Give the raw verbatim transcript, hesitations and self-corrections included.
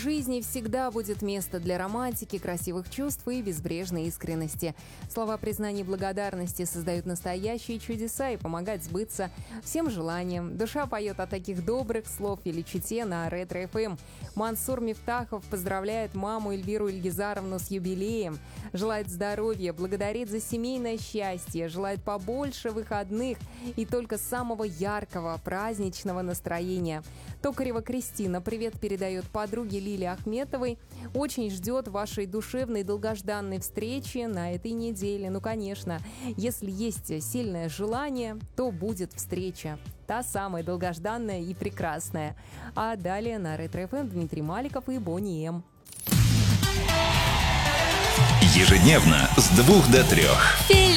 жизни всегда будет место для романтики, красивых чувств и безбрежной искренности. Слова признания и благодарности создают настоящие чудеса и помогают сбыться всем желаниям. Душа поет о таких добрых слов или чите на Ретро-эф эм. Мансур Мифтахов поздравляет маму Эльвиру Ильгизаровну с юбилеем, желает здоровья, благодарит за семейное счастье, желает побольше выходных и только самого яркого праздничного настроения. Токарева Кристина привет передает подруге Лиле Ахметовой. Очень ждет вашей душевной долгожданной встречи на этой неделе. Ну, конечно, если есть сильное желание, то будет встреча. Та самая долгожданная и прекрасная. А далее на Ретро-эф эм Дмитрий Маликов и Бонни М. Ежедневно с двух до трех.